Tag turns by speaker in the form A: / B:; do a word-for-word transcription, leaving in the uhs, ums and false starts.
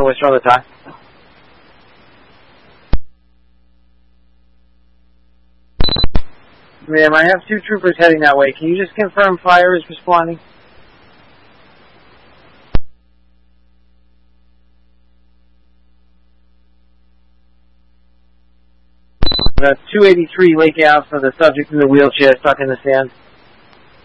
A: West Charlotte Tie. Ma'am, I have two troopers heading that way. Can you just confirm fire is responding? That's two eighty-three Lake Ave for the subject in the wheelchair stuck in the sand.